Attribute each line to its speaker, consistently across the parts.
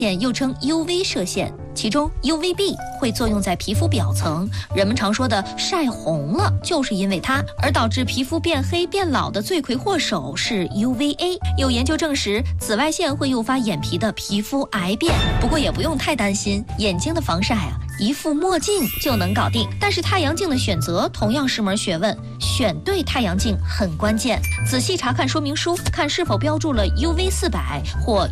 Speaker 1: 线又称 UV 射线，其中 UVB 会作用在皮肤表层，人们常说的晒红了，就是因为它，而导致皮肤变黑变老的罪魁祸首是 UVA。有研究证实，紫外线会诱发眼皮的皮肤癌变，不过也不用太担心，眼睛的防晒一副墨镜就能搞定。但是太阳镜的选择同样是门学问，选对太阳镜很关键。仔细查看说明书，看是否标注了 UV400或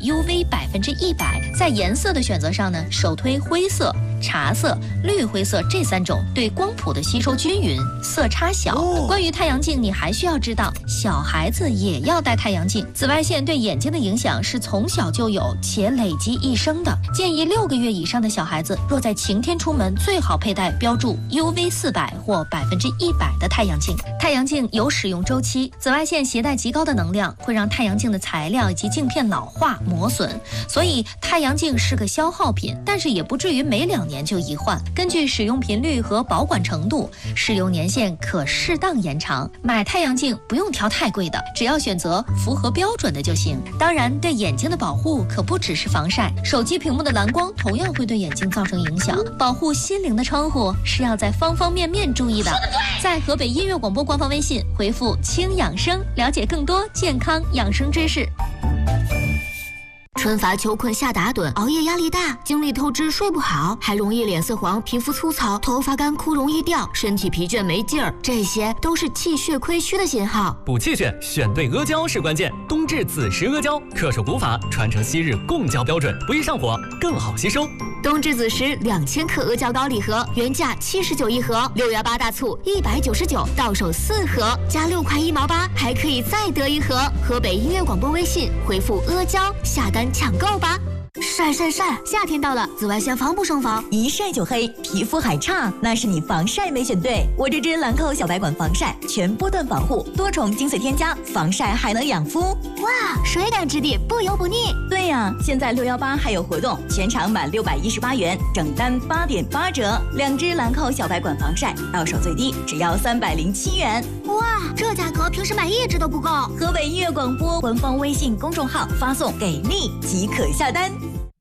Speaker 1: UV100%。在颜色的选择上呢，首推灰色、茶色、绿灰色这3种，对光谱的吸收均匀，色差小。关于太阳镜，你还需要知道，小孩子也要戴太阳镜。紫外线对眼睛的影响是从小就有，且累积一生的。建议6个月以上的小孩子，若在晴天出门，最好佩戴标注 UV400或100%的太阳镜。太阳镜有使用周期，紫外线携带极高的能量，会让太阳镜的材料以及镜片老化磨损，所以太阳镜是个消耗品，但是也不至于每2年就一换。根据使用频率和保管程度，使用年限可适当延长。买太阳镜不用挑太贵的，只要选择符合标准的就行。当然，对眼睛的保护可不只是防晒，手机屏幕的蓝光同样会对眼睛造成影响。保护心灵的窗户是要在方方面面注意的。在河北音乐广播官方微信回复“轻养生”，了解更多健康养生知识。
Speaker 2: 春乏秋困夏打盹，熬夜压力大，精力透支睡不好，还容易脸色黄、皮肤粗糙、头发干枯容易掉，身体疲倦没劲儿，这些都是气血亏虚的信号。
Speaker 3: 补气血，选对阿胶是关键。冬至子时阿胶，恪守古法，传承昔日贡胶标准，不易上火，更好吸收。
Speaker 2: 冬至子时2000克阿胶膏礼盒，原价79一盒，618大促199，到手4盒，加6块1毛8，还可以再得1盒。河北音乐广播微信回复阿胶下单抢购吧。晒，夏天到了，紫外线防不胜防，
Speaker 4: 一晒就黑，皮肤还差，那是你防晒没选对。我这支兰蔻小白管防晒，全波段保护，多重精粹添加，防晒还能养肤。
Speaker 2: 哇，水感质地，不油不腻。
Speaker 4: 对呀，现在618还有活动，全场满618元，整单8.8折，2支兰蔻小白管防晒，到手最低只要307元。
Speaker 2: 哇，这价格平时买1支都不够。
Speaker 4: 河北音乐广播官方微信公众号发送“给力”即可下单。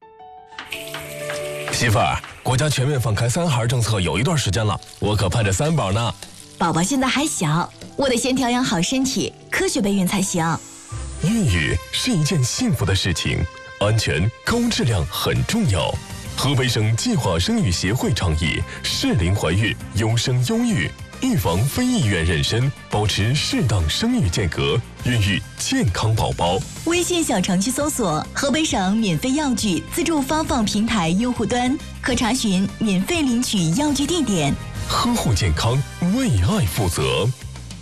Speaker 5: 媳妇儿，国家全面放开3孩政策有一段时间了，我可盼着3宝呢。
Speaker 4: 宝宝现在还小，我得先调养好身体，科学备孕才行。
Speaker 5: 孕育是一件幸福的事情，安全高质量很重要。河北省计划生育协会倡议适龄怀孕，优生优育，预防非意愿妊娠，保持适当生育间隔，孕育健康宝宝。
Speaker 4: 微信小程序搜索河北省免费药具自助发放平台用户端，可查询免费领取药具地点。
Speaker 5: 呵护健康，为爱负责。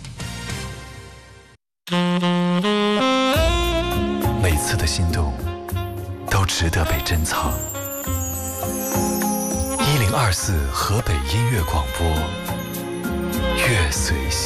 Speaker 6: 每次的心动都值得被珍藏。1024河北音乐广播，月随心。